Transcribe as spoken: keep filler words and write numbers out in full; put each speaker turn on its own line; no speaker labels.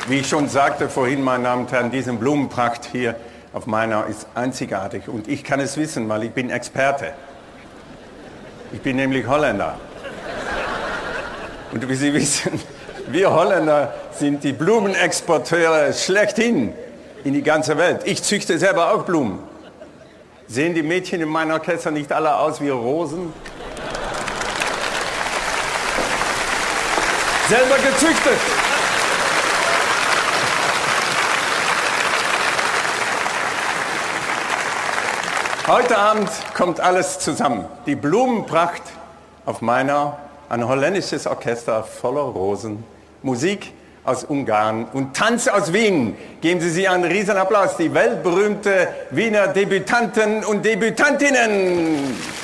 Wie ich schon sagte vorhin, meine Damen und Herren, diese Blumenpracht hier auf meiner ist einzigartig. Und ich kann es wissen, weil ich bin Experte. Ich bin nämlich Holländer. Und wie Sie wissen, wir Holländer sind die Blumenexporteure schlechthin in die ganze Welt. Ich züchte selber auch Blumen. Sehen die Mädchen in meinem Orchester nicht alle aus wie Rosen? Selber gezüchtet. Heute Abend kommt alles zusammen. Die Blumenpracht auf meiner, ein holländisches Orchester voller Rosen, Musik aus Ungarn und Tanz aus Wien. Geben Sie sie einen riesen Applaus, die weltberühmte Wiener Debütanten und Debütantinnen.